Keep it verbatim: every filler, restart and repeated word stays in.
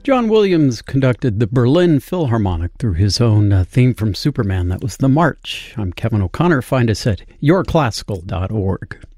John Williams conducted the Berlin Philharmonic through his own uh, theme from Superman. That was The March. I'm Kevin O'Connor. Find us at your classical dot org.